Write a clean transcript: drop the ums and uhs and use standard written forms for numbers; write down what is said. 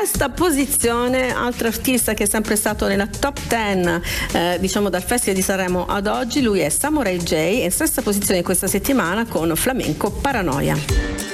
Questa posizione, altro artista che è sempre stato nella top 10 diciamo dal Festival di Sanremo ad oggi, lui è Samurai J, in sesta posizione questa settimana con Flamenco Paranoia.